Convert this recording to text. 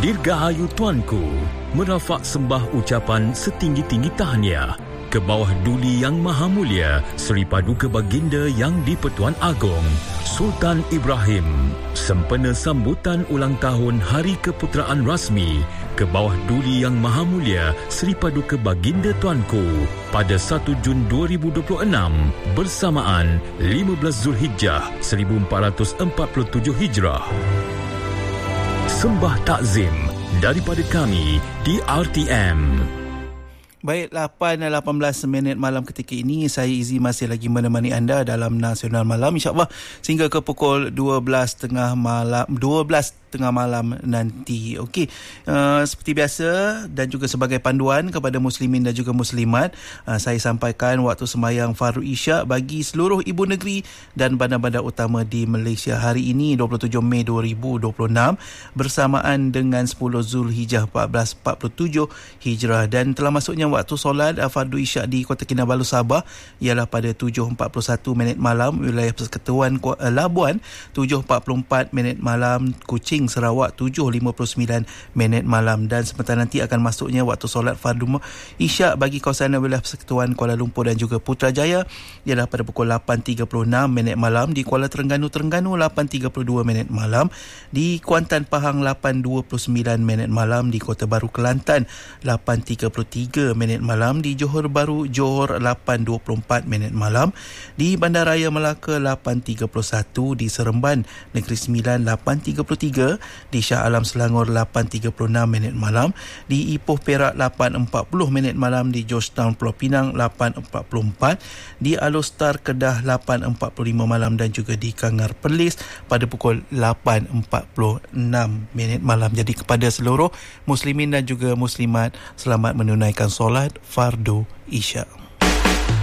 Dirgahayu Tuanku, merafak sembah ucapan setinggi-tinggi tahniah ke bawah Duli Yang Maha Mulia Seri Paduka Baginda Yang di-Pertuan Agong Sultan Ibrahim sempena sambutan ulang tahun Hari Keputeraan Rasmi ke bawah Duli Yang Maha Mulia Seri Paduka Baginda Tuanku pada 1 Jun 2026 bersamaan 15 Zulhijjah 1447 Hijrah. Sembah takzim daripada kami di RTM. Baik, 8:18 malam ketika ini, saya Izzy masih lagi menemani anda dalam Nasional Malam, insyaAllah sehingga ke pukul 12:30 malam nanti. Okey, seperti biasa dan juga sebagai panduan kepada muslimin dan juga muslimat, saya sampaikan waktu sembahyang Fardhu Isyak bagi seluruh ibu negeri dan bandar-bandar utama di Malaysia hari ini 27 Mei 2026 bersamaan dengan 10 Zulhijjah 1447 Hijrah, dan telah masuknya waktu solat Fardhu Isyak di Kota Kinabalu, Sabah ialah pada 7.41 malam, wilayah Persekutuan Labuan 7.44 malam, Kuching Sarawak 7.59 malam, dan sebentar nanti akan masuknya waktu solat Fardhu Isyak bagi kawasan wilayah Persekutuan Kuala Lumpur dan juga Putrajaya ialah pada pukul 8.36 malam, di Kuala Terengganu 8.32 malam, di Kuantan Pahang 8.29 malam, di Kota Baru Kelantan 8.33 malam, di Johor Bahru Johor 8.24 malam, di Bandaraya Melaka 8.31, di Seremban Negeri Sembilan 8.33, di Shah Alam Selangor 8.36 malam, di Ipoh Perak 8.40 malam, di Georgetown Pulau Pinang 8.44, di Alostar Kedah 8.45 malam, dan juga di Kangar Perlis pada pukul 8.46 malam. Jadi kepada seluruh muslimin dan juga muslimat, selamat menunaikan solat Fardhu Isyak.